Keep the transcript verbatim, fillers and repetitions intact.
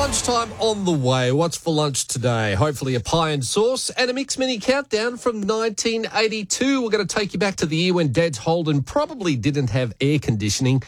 Lunchtime on the way. What's for lunch today? Hopefully a pie and sauce and a Mix Mini countdown from nineteen eighty-two. We're going to take you back to the year when Dad's Holden probably didn't have air conditioning